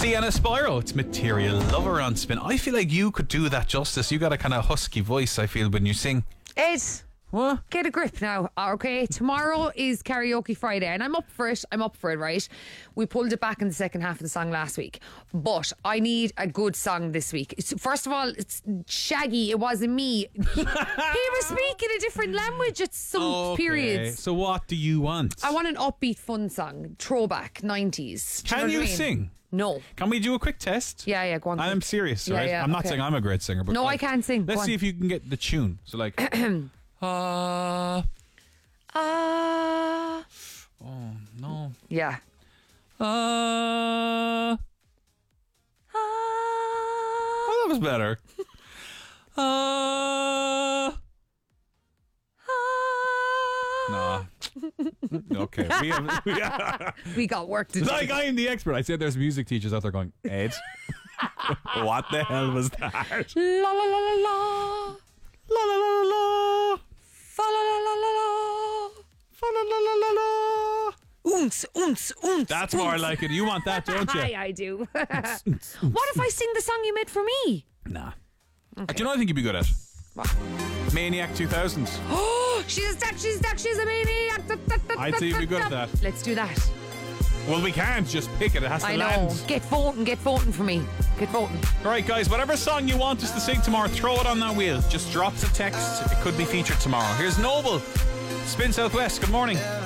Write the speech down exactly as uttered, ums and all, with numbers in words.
Sienna Spyro, it's Material Lover on Spin. I feel like you could do that justice. You got a kind of husky voice, I feel, when you sing. Ed, What? get a grip now, okay? Tomorrow is Karaoke Friday, and I'm up for it. I'm up for it, right? We pulled it back in the second half of the song last week, but I need a good song this week. It's, first of all, it's Shaggy. It wasn't me. He was speaking a different language at some Okay. periods. So what do you want? I want an upbeat, fun song, throwback, nineties. Do Can know you what I mean? sing? No. Can we do a quick test? Yeah, yeah, go on. I'm serious, Yeah, right? yeah, I'm not okay. saying I'm a great singer, but No, like, I can't sing. Let's Go see on. if you can get the tune. So like, uh, Ah. oh no, Yeah. uh, oh, that was better. Uh, nah. Okay, we have. We have We got work to do. like I am the expert. I said there's music teachers out there going, Ed, what the hell was that? La la la la la. La la la la. Fa la la la la la. Fa la la la la la. Oons, oons, oons. That's more like it. You want that, don't you? Aye, I do. What if I sing the song you made for me? Nah. Do you know what I think you'd be good at? What? Maniac two thousand. Oh, she's a stack, she's a stack, she's a maniac. I'd say you'd be good at that. Let's do that. Well, we can't just pick it. It has to I know. land. Get voting, get voting for me. Get voting. All right, guys, whatever song you want us to sing tomorrow, throw it on that wheel. Just drop the text. It could be featured tomorrow. Here's Noble. Spin Southwest. Good morning.